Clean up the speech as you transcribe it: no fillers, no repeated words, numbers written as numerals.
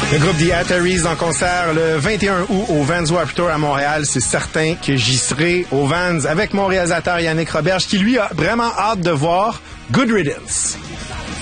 Le groupe The Ataris en concert le 21 août au Vans Warped Tour à Montréal. C'est certain que j'y serai au Vans avec mon réalisateur Yannick Roberge qui, lui, a vraiment hâte de voir Good Riddance.